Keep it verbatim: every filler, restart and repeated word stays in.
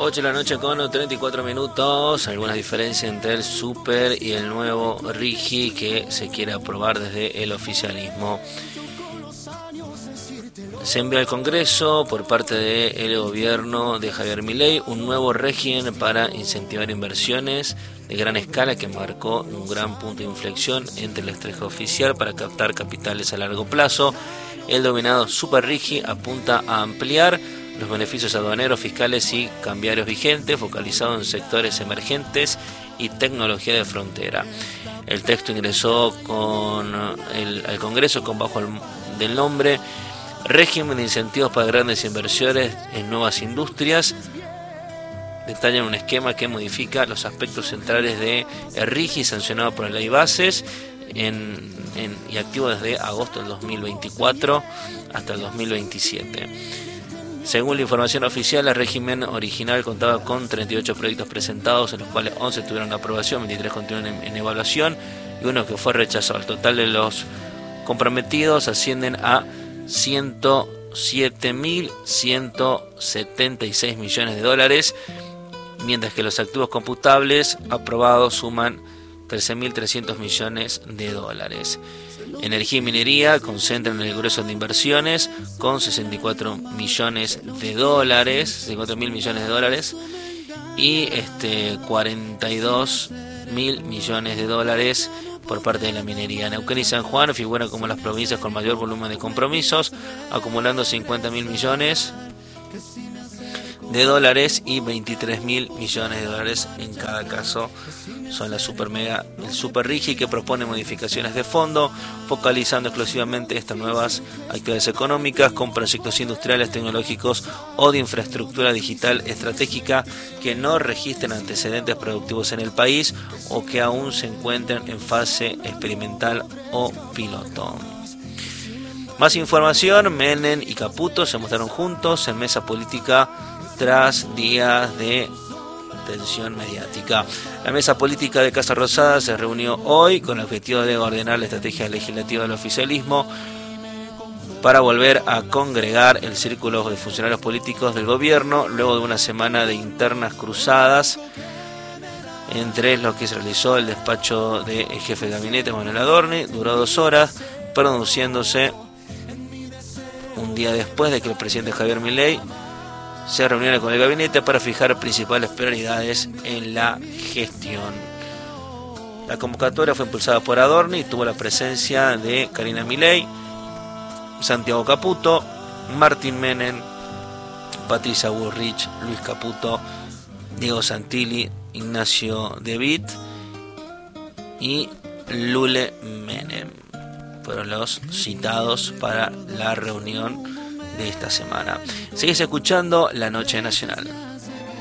ocho de la noche con treinta y cuatro minutos. Algunas diferencias entre el Super y el nuevo Rigi que se quiere aprobar desde el oficialismo. Se envió al Congreso por parte del gobierno de Javier Milei un nuevo régimen para incentivar inversiones de gran escala que marcó un gran punto de inflexión entre el estrategia oficial para captar capitales a largo plazo. El denominado Super Rigi apunta a ampliar los beneficios aduaneros, fiscales y cambiarios vigentes, focalizado en sectores emergentes y tecnología de frontera. El texto ingresó con el, al Congreso con bajo el del nombre Régimen de incentivos para grandes inversiones en nuevas industrias. Detallan un esquema que modifica los aspectos centrales de Rigi, sancionado por la ley Bases en, en, y activo desde agosto del dos mil veinticuatro hasta el dos mil veintisiete. Según la información oficial, el régimen original contaba con treinta y ocho proyectos presentados, en los cuales once tuvieron aprobación, veintitrés continúan en, en evaluación y uno que fue rechazado. El total de los comprometidos ascienden a ciento siete mil ciento setenta y seis millones de dólares, mientras que los activos computables aprobados suman trece mil trescientos millones de dólares. Energía y minería concentran el grueso de inversiones con sesenta y cuatro millones de dólares, sesenta y cuatro mil millones de dólares y este cuarenta y dos mil millones de dólares por parte de la minería. Neuquén y San Juan figuran como las provincias con mayor volumen de compromisos, acumulando cincuenta mil millones de dólares y veintitrés mil millones de dólares en cada caso. Son la super mega, el Super Rigi, que propone modificaciones de fondo, focalizando exclusivamente estas nuevas actividades económicas con proyectos industriales, tecnológicos o de infraestructura digital estratégica que no registren antecedentes productivos en el país o que aún se encuentren en fase experimental o piloto. Más información: Menem y Caputo se mostraron juntos en mesa política tras días de tensión mediática. La mesa política de Casa Rosada se reunió hoy con el objetivo de ordenar la estrategia legislativa del oficialismo para volver a congregar el círculo de funcionarios políticos del gobierno luego de una semana de internas cruzadas entre lo que se realizó el despacho del jefe de gabinete Manuel Adorni. Duró dos horas, produciéndose un día después de que el presidente Javier Milei se reuniera con el gabinete para fijar principales prioridades en la gestión. La convocatoria fue impulsada por Adorni y tuvo la presencia de Karina Milei, Santiago Caputo, Martín Menem, Patricia Bullrich, Luis Caputo, Diego Santilli, Ignacio De Witt y Lule Menem. Fueron los citados para la reunión de esta semana. Seguís escuchando La Noche Nacional.